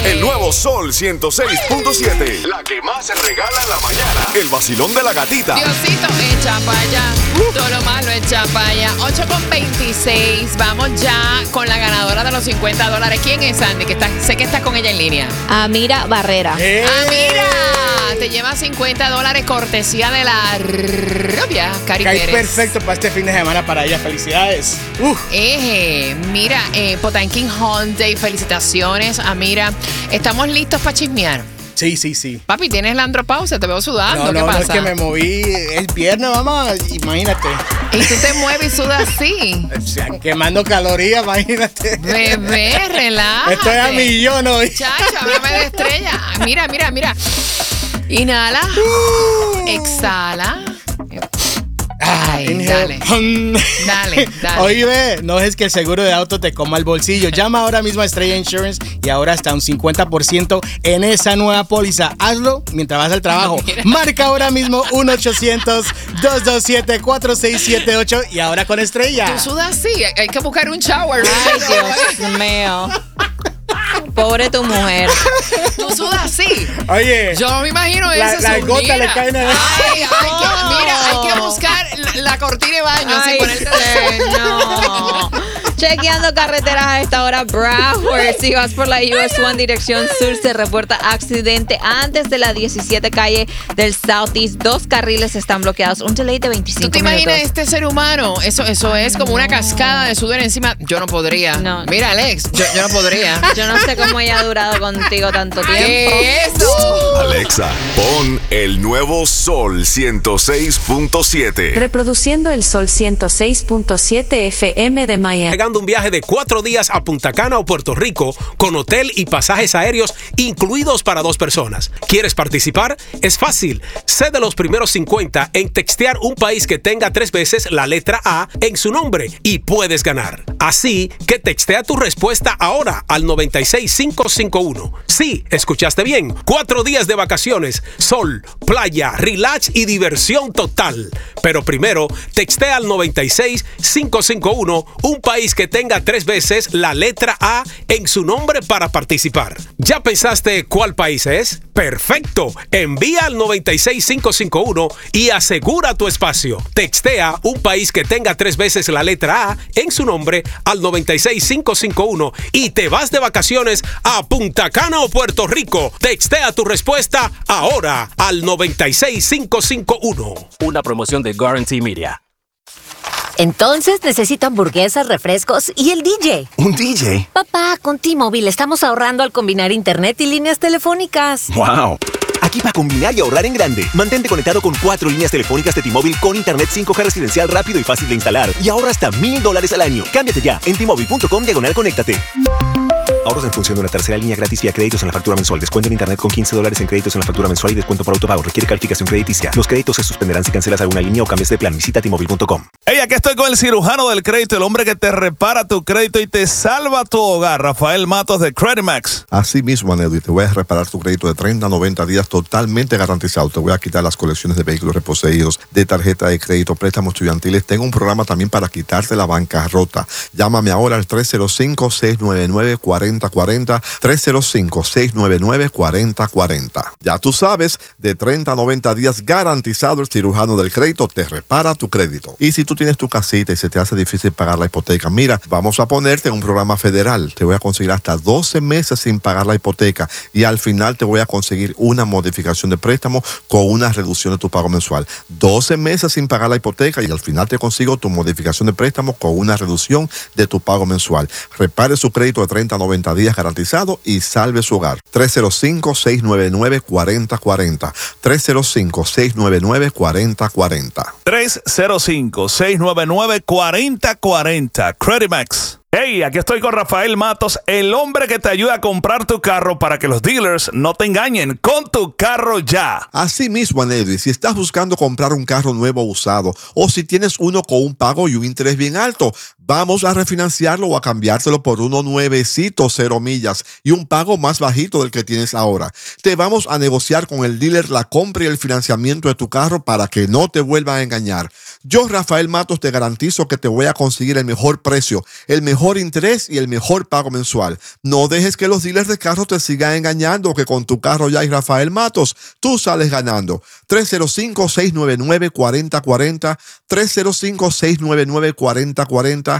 El nuevo Sol 106.7. La que más se regala en la mañana. El vacilón de la gatita. Diosito, echa para allá. Todo lo malo echa para allá. 8:26. Vamos ya con la ganadora de los $50. ¿Quién es, Andy? Sé que estás con ella en línea. Amira Barrera. Amira, te lleva $50 cortesía de la rubia Cari Pérez. Perfecto para este fin de semana para ella. Felicidades. Mira, Potanking Hyundai, felicitaciones, Amira. ¿Estamos listos para chismear? Sí. Papi, ¿tienes la andropausa? Te veo sudando. ¿Qué pasa? No, es que me moví. Es viernes, mamá. Imagínate. Y tú te mueves y sudas así. O sea, quemando calorías, imagínate. Bebé, relájate. Estoy a millón hoy. Chacho, háblame de estrella. Mira. Inhala. Exhala. Ay, dale. Oye, no es que el seguro de auto te coma el bolsillo. Llama ahora mismo a Estrella Insurance y ahora hasta un 50% en esa nueva póliza. Hazlo mientras vas al trabajo. Marca ahora mismo 1-800-227-4678 y ahora con Estrella. Tú sudas así, hay que buscar un shower. Ay, Dios mío. Pobre tu mujer. Tú sudas así. Oye, yo me imagino eso. La gota le caen en el... Hay que buscar la cortina de baño. Ay, no. Chequeando carreteras a esta hora, Broward. Si vas por la US 1 dirección sur, se reporta accidente antes de la 17 calle del Southeast. 2 carriles están bloqueados. Un delay de 25 minutos. ¿Tú te imaginas este ser humano? Eso es como una cascada de sudor encima. Yo no podría. No. Mira, Alex, yo no podría. Yo no sé cómo ella ha durado contigo tanto tiempo. ¿Qué es eso? Alexa, pon el nuevo Sol 106.7. Reproduciendo el Sol 106.7 FM de Miami. Pegando un viaje de 4 días a Punta Cana o Puerto Rico con hotel y pasajes aéreos incluidos para 2 personas. ¿Quieres participar? Es fácil. Sé de los primeros 50 en textear un país que tenga 3 veces la letra A en su nombre y puedes ganar. Así que textea tu respuesta ahora al 96551. Sí, escuchaste bien. 4 días de vacaciones, sol, playa, relax y diversión total. Pero primero, textea al 96551 un país que tenga 3 veces la letra A en su nombre para participar. ¿Ya pensaste cuál país es? ¡Perfecto! Envía al 96551 y asegura tu espacio. Textea un país que tenga 3 veces la letra A en su nombre al 96551 y te vas de vacaciones a Punta Cana o Puerto Rico. Textea tu respuesta ahora al 96551. Una promoción de Guarantee Media. Entonces necesito hamburguesas, refrescos y el DJ. ¿Un DJ? Papá, con T-Mobile estamos ahorrando al combinar internet y líneas telefónicas. ¡Wow! Aquí para combinar y ahorrar en grande. Mantente conectado con 4 líneas telefónicas de T-Mobile con internet 5G residencial rápido y fácil de instalar. Y ahorra hasta $1,000 al año. Cámbiate ya en T-Mobile.com/conéctate. Ahorros en función de una tercera línea gratis y a créditos en la factura mensual. Descuento en internet con $15 en créditos en la factura mensual y descuento por autopago. Requiere calificación crediticia. Los créditos se suspenderán si cancelas alguna línea o cambias de plan. Visita T-Mobile.com. Hey, aquí estoy con el cirujano del crédito, el hombre que te repara tu crédito y te salva tu hogar, Rafael Matos de Creditmax. Así mismo, Anelli, te voy a reparar tu crédito de 30 a 90 días totalmente garantizado. Te voy a quitar las colecciones de vehículos reposeídos, de tarjeta de crédito, préstamos estudiantiles. Tengo un programa también para quitarte la bancarrota. Llámame ahora al 305-699-4040. 305-699-4040. Ya tú sabes, de 30 a 90 días garantizado, el cirujano del crédito te repara tu crédito. Y si tú tienes tu casita y se te hace difícil pagar la hipoteca, mira, vamos a ponerte en un programa federal. Te voy a conseguir hasta 12 meses sin pagar la hipoteca y al final te voy a conseguir una modificación de préstamo con una reducción de tu pago mensual. 12 meses sin pagar la hipoteca y al final te consigo tu modificación de préstamo con una reducción de tu pago mensual. Repare su crédito de 30 a 90 días garantizado y salve su hogar. 305-699-4040. 305-699-4040. 305-699-4040. Creditmax. Hey, aquí estoy con Rafael Matos, el hombre que te ayuda a comprar tu carro para que los dealers no te engañen con tu carro ya. Así mismo, Anelli, si estás buscando comprar un carro nuevo o usado, o si tienes uno con un pago y un interés bien alto, Vamos a refinanciarlo o a cambiártelo por uno nuevecito, 0 millas y un pago más bajito del que tienes ahora. Te vamos a negociar con el dealer la compra y el financiamiento de tu carro para que no te vuelvan a engañar. Yo, Rafael Matos, te garantizo que te voy a conseguir el mejor precio, el mejor interés y el mejor pago mensual. No dejes que los dealers de carros te sigan engañando, que con tu carro ya y Rafael Matos, tú sales ganando. 305-699-4040, 305-699-4040,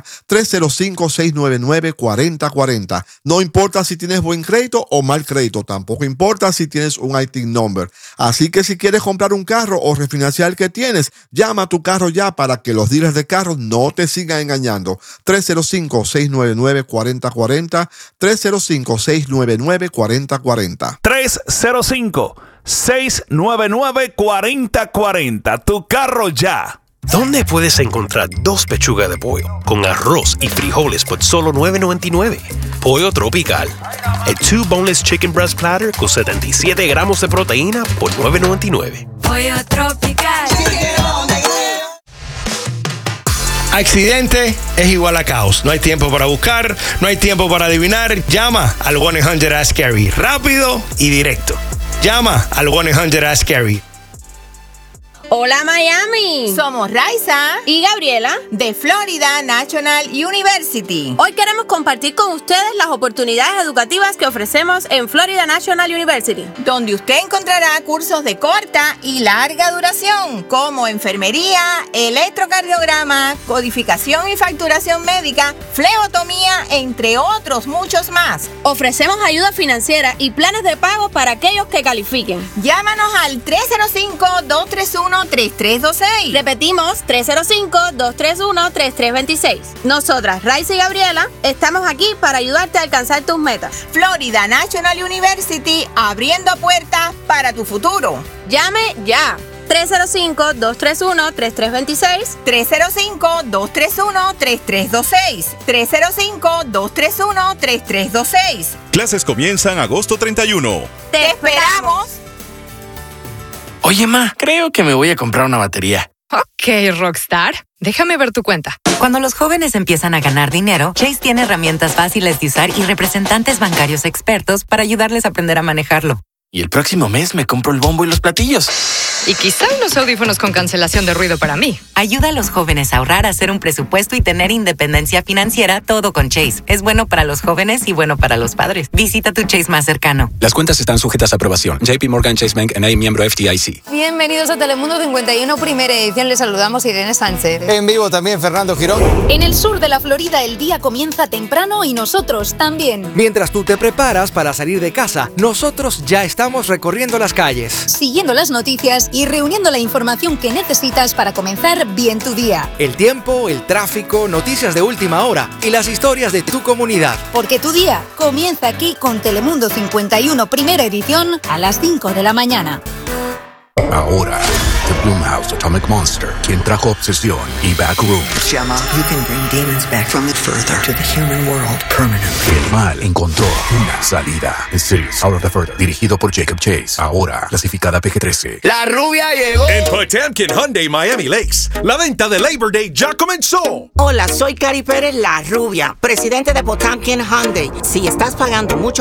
305-699-4040. No importa si tienes buen crédito o mal crédito, tampoco importa si tienes un ITIN number. Así que si quieres comprar un carro o refinanciar el que tienes, llama a tu carro ya para que los dealers de carros no te sigan engañando. 305-699-4040, 305-699-4040. 305-699-4040. Tu carro ya. ¿Dónde puedes encontrar 2 pechugas de pollo con arroz y frijoles por solo $9.99? Pollo Tropical. El 2 Boneless Chicken Breast Platter con 77 gramos de proteína por $9.99. Pollo Tropical. Accidente es igual a caos. No hay tiempo para buscar, no hay tiempo para adivinar. Llama al 1-800-ASK-GARY. Rápido y directo. Llama al 1-800-ASK-GARY. Hola Miami, somos Raiza y Gabriela de Florida National University. Hoy queremos compartir con ustedes las oportunidades educativas que ofrecemos en Florida National University, donde usted encontrará cursos de corta y larga duración como enfermería, electrocardiograma, codificación y facturación médica, flebotomía, entre otros muchos más. Ofrecemos ayuda financiera y planes de pago para aquellos que califiquen. Llámanos al 305-231-3326. Repetimos, 305-231-3326. Nosotras, Raiza y Gabriela, estamos aquí para ayudarte a alcanzar tus metas. Florida National University, abriendo puertas para tu futuro. Llame ya. 305-231-3326. 305-231-3326. 305-231-3326. Clases comienzan agosto 31. ¡Te esperamos! Oye, ma, creo que me voy a comprar una batería. Ok, Rockstar. Déjame ver tu cuenta. Cuando los jóvenes empiezan a ganar dinero, Chase tiene herramientas fáciles de usar y representantes bancarios expertos para ayudarles a aprender a manejarlo. Y el próximo mes me compro el bombo y los platillos. Y quizá unos audífonos con cancelación de ruido para mí. Ayuda a los jóvenes a ahorrar, a hacer un presupuesto y tener independencia financiera, todo con Chase. Es bueno para los jóvenes y bueno para los padres. Visita tu Chase más cercano. Las cuentas están sujetas a aprobación. JP Morgan Chase Bank N.A., miembro FDIC. Bienvenidos a Telemundo 51, primera edición. Les saludamos Irene Sánchez. En vivo también Fernando Girón. En el sur de la Florida el día comienza temprano y nosotros también. Mientras tú te preparas para salir de casa, nosotros ya estamos recorriendo las calles, siguiendo las noticias y reuniendo la información que necesitas para comenzar bien tu día. El tiempo, el tráfico, noticias de última hora y las historias de tu comunidad. Porque tu día comienza aquí con Telemundo 51, primera edición, a las 5 de la mañana. Ahora, The Blumhouse Atomic Monster, quien trajo Obsesión y Backrooms. Gemma, you can bring demons back from it further to the human world permanently. El mal encontró una salida. En series Out of the Further, dirigido por Jacob Chase. Ahora, clasificada PG-13. ¡La rubia llegó! En Potemkin Hyundai Miami Lakes, la venta de Labor Day ya comenzó. Hola, soy Cari Pérez, la rubia, presidente de Potemkin Hyundai. Si estás pagando mucho